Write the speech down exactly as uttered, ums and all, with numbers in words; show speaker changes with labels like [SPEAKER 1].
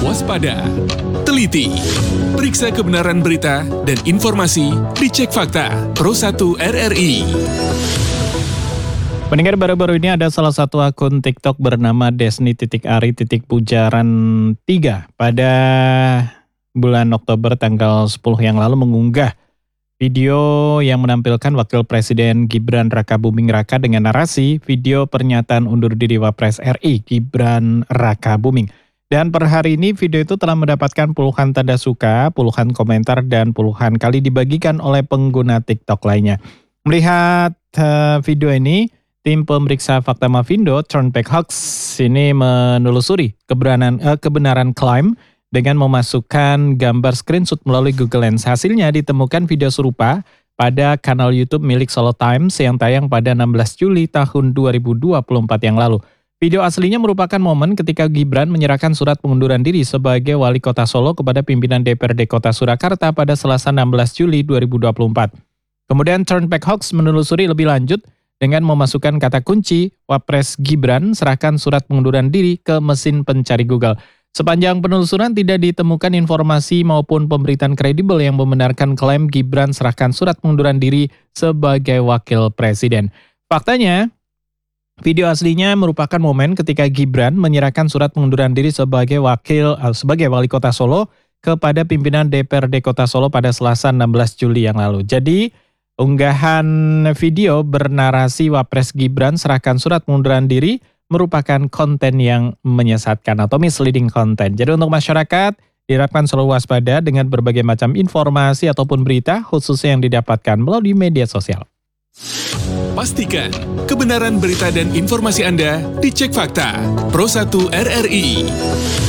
[SPEAKER 1] waspada, teliti, periksa kebenaran berita dan informasi, dicek fakta, Pro satu R R I.
[SPEAKER 2] Pendengar, baru-baru ini ada salah satu akun TikTok bernama Desni.Ari.Pujaran tiga pada bulan Oktober tanggal sepuluh yang lalu mengunggah video yang menampilkan Wakil Presiden Gibran Rakabuming Raka dengan narasi video pernyataan undur diri Wapres R I Gibran Rakabuming. Dan per hari ini video itu telah mendapatkan puluhan tanda suka, puluhan komentar, dan puluhan kali dibagikan oleh pengguna TikTok lainnya. Melihat uh, video ini, tim pemeriksa fakta Mavindo, Turnback Hoax, ini menelusuri kebenaran, uh, kebenaran klaim dengan memasukkan gambar screenshot melalui Google Lens. Hasilnya ditemukan video serupa pada kanal YouTube milik Solo Times yang tayang pada enam belas Juli tahun dua ribu dua puluh empat yang lalu. Video aslinya merupakan momen ketika Gibran menyerahkan surat pengunduran diri sebagai Wali Kota Solo kepada pimpinan D P R D Kota Surakarta pada Selasa enam belas Juli dua ribu dua puluh empat. Kemudian Turnback Hoax menelusuri lebih lanjut dengan memasukkan kata kunci Wapres Gibran serahkan surat pengunduran diri ke mesin pencari Google. Sepanjang penelusuran tidak ditemukan informasi maupun pemberitaan kredibel yang membenarkan klaim Gibran serahkan surat pengunduran diri sebagai wakil presiden. Faktanya, video aslinya merupakan momen ketika Gibran menyerahkan surat pengunduran diri sebagai wakil sebagai wali kota Solo kepada pimpinan D P R D Kota Solo pada Selasa enam belas Juli yang lalu. Jadi, unggahan video bernarasi Wapres Gibran serahkan surat pengunduran diri merupakan konten yang menyesatkan atau misleading konten. Jadi untuk masyarakat, diharapkan selalu waspada dengan berbagai macam informasi ataupun berita, khususnya yang didapatkan melalui media sosial.
[SPEAKER 1] Pastikan kebenaran berita dan informasi Anda dicek fakta. Pro satu R R I.